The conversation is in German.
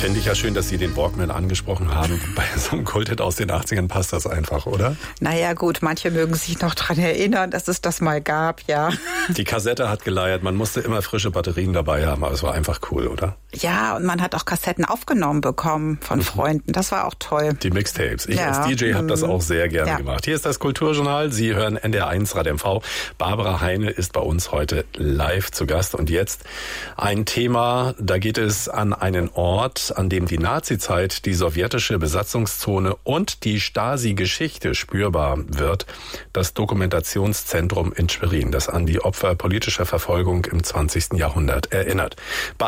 Finde ich ja schön, dass Sie den Walkman angesprochen haben. Bei so einem Kulthit aus den 80ern passt das einfach, oder? Naja gut, manche mögen sich noch dran erinnern, dass es das mal gab, ja. Die Kassette hat geleiert, man musste immer frische Batterien dabei haben, aber es war einfach cool, oder? Ja, und man hat auch Kassetten aufgenommen bekommen von Freunden, das war auch toll. Die Mixtapes. Ich als DJ habe das auch sehr gerne gemacht. Hier ist das Kulturjournal, Sie hören NDR1 Rad MV. Barbara Heine ist bei uns heute live zu Gast und jetzt ein Thema, da geht es an einen Ort, an dem die Nazizeit, die sowjetische Besatzungszone und die Stasi-Geschichte spürbar wird. Das Dokumentationszentrum in Schwerin, das an die Opfer politischer Verfolgung im 20. Jahrhundert erinnert.